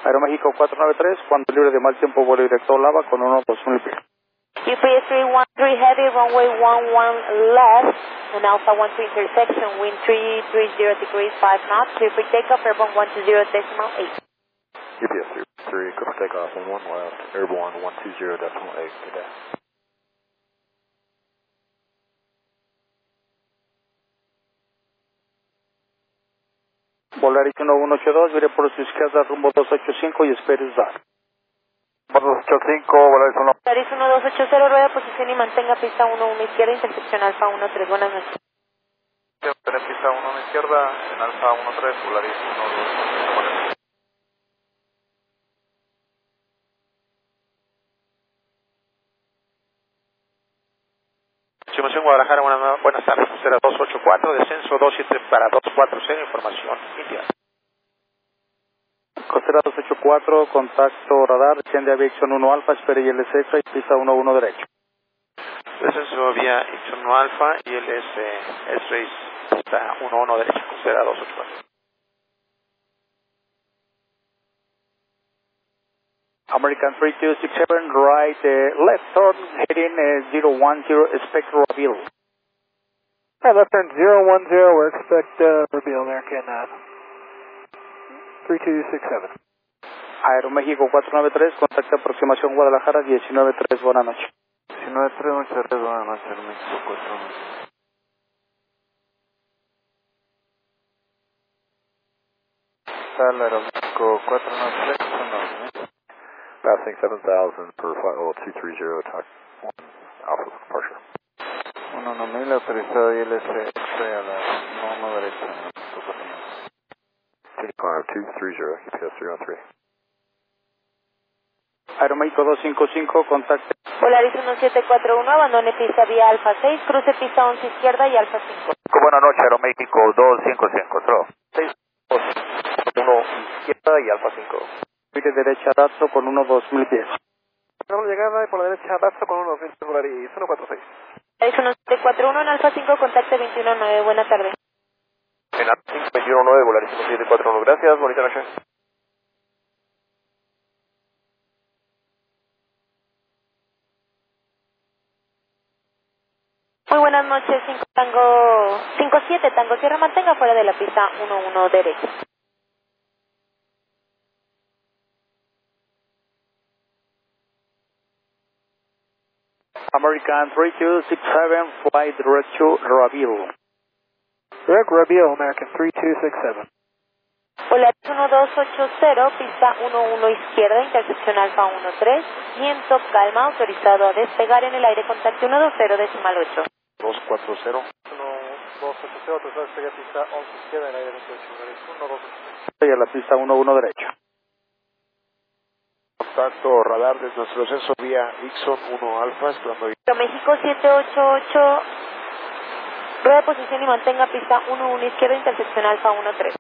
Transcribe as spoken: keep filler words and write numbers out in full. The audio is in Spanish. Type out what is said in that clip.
Aeroméxico cuatro nueve tres, cuando libre de mal tiempo, vuelo directo a Lava con uno dos mil pies. U P S three one three heavy, runway one one left, and Alpha one two intersection, wind three three zero degrees five knots, clear for takeoff, airborne one two zero decimal eight. U P S three three, clear for takeoff, one one left, airborne one two zero decimal eight, good day. Volaris uno uno ocho dos, viré por su izquierda rumbo dos ocho cinco y espere usar. dos ocho cinco, Volaris uno. Volaris uno dos ocho cero, rueda posición y mantenga pista uno uno izquierda, intersección Alfa uno tres, buenas noches. Tener pista uno uno izquierda, en Alfa uno tres, Volaris uno dos ocho, buenas noches. Estimación Guadalajara, buenas, buenas tardes, crucero dos ocho cuatro, descenso dos siete para dos cuatro cero, información India. Costera dos ocho cuatro, contacto radar, desciende aviación uno Alfa, espere I L S extra y pista uno uno derecho. Descenso vía uno Alfa y el S S está uno uno derecho, costera dos ocho cuatro. American three two six seven, right, uh, left turn, heading uh, zero one zero, expect reveal. Alright, left turn zero one zero, we're expect uh, reveal American uh, three two six seven. Aeroméxico cuatro nueve tres, contacto aproximación Guadalajara diecinueve tres, buenas noches. diecinueve tres, muchas gracias, buenas noches, Aeroméxico cuatro nueve tres. Tal Aeroméxico cuatro nueve tres, buenas noches. Passing seven thousand per flight level two three zero, talk one, Alpha departure. uno uno mil, autorizado I L S extra a la norma derecha. Climb two three zero, U P S three one three. Aeroméxico dos cinco cinco, contacto. Volaris uno siete cuatro uno, abandone pista vía Alfa seis, cruce pista once izquierda y Alfa cinco. Buenas noches, Aeroméxico dos cinco cinco, control. seis dos uno izquierda y Alfa cinco. Mire derecha adapto con uno dos mil pies. Tenemos la llegada y por la derecha adapto con uno dos mil Volaris uno cuatro seis. Volaris uno siete cuatro uno en Alfa cinco, contacto veintiuno nueve, buena tarde. En Alfa cinco veintiuno nueve, Volaris uno siete cuatro uno, gracias, bonita noche. Muy buenas noches, cinco Tango, cinco siete Tango Sierra, mantenga fuera de la pista uno uno derecho. American three two six seven, flight direct to Reveal. Direct Reveal, American three two six seven. Volaris uno dos ocho cero, pista uno uno izquierda, intersección Alfa uno tres, viento calma, autorizado a despegar en el aire, contacto uno dos cero decimal ocho. dos cuatro cero. uno dos ocho cero, autorizado a despegar pista once izquierda en el aire veintiocho, Volaris uno dos ocho cero. Y a la pista uno uno derecho. Contacto radar desde nuestro descenso vía Ixon uno Alfa, esperando México siete ocho ocho, rueda de posición y mantenga pista uno uno izquierda, intersección Alfa uno tres.